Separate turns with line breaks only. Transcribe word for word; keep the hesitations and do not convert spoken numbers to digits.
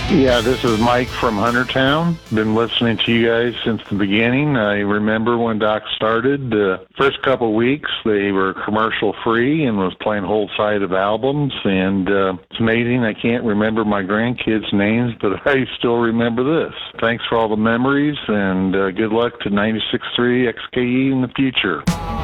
Yeah, this is Mike from Huntertown. Been listening to you guys since the beginning. I remember when Doc started, the first couple weeks, they were commercial free and was playing whole side of albums. And uh, it's amazing. I can't remember my grandkids' names, but I still remember this. Thanks for all the memories, and uh, good luck to ninety-six point three X K E in the future.